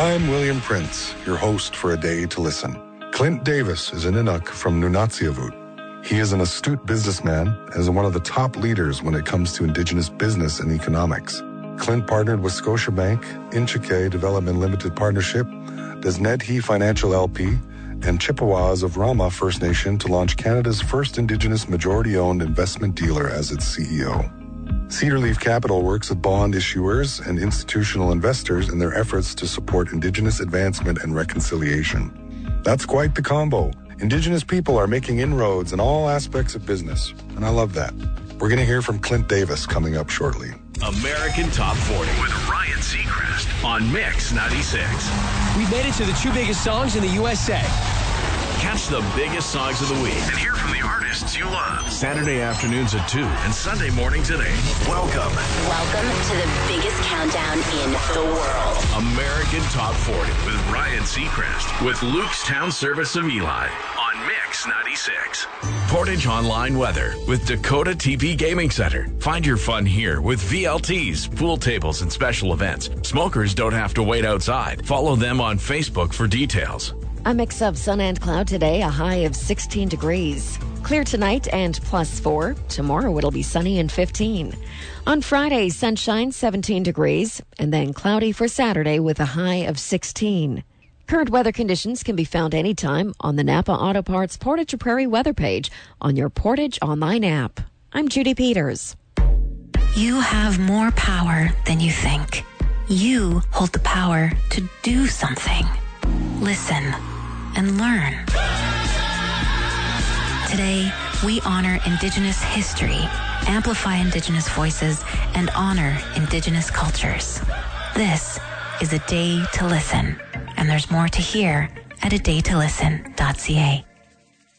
I'm William Prince, your host for A Day to Listen. Clint Davis is an Inuk from Nunatsiavut. He is an astute businessman and is one of the top leaders when it comes to Indigenous business and economics. Clint partnered with Scotiabank, Inchike Development Limited Partnership, Desnedhi Financial LP, and Chippewas of Rama First Nation to launch Canada's first Indigenous majority-owned investment dealer as its CEO. Cedar Leaf Capital works with bond issuers and institutional investors in their efforts to support Indigenous advancement and reconciliation. That's quite the combo. Indigenous people are making inroads in all aspects of business, and I love that. We're going to hear from Clint Davis coming up shortly. American Top 40 with Ryan Seacrest on Mix 96. We made it to the two biggest songs in the USA. Catch the biggest songs of the week and hear from the artists you love. Saturday afternoons at 2 and Sunday mornings at 8. Welcome to the biggest countdown in the world. American Top 40 with Ryan Seacrest with Luke's Town Service of Eli on Mix 96. Portage Online Weather with Dakota TV Gaming Center. Find your fun here with VLTs, pool tables, and special events. Smokers don't have to wait outside. Follow them on Facebook for details. A mix of sun and cloud today, a high of 16 degrees. Clear tonight and +4. Tomorrow it'll be sunny and 15. On Friday, sunshine, 17 degrees, and then cloudy for Saturday with a high of 16. Current weather conditions can be found anytime on the Napa Auto Parts Portage Prairie weather page on your Portage Online app. I'm Judy Peters. You have more power than you think. You hold the power to do something. Listen and learn. Today, we honor Indigenous history, amplify Indigenous voices, and honor Indigenous cultures. This is A Day to Listen, and there's more to hear at adaytolisten.ca.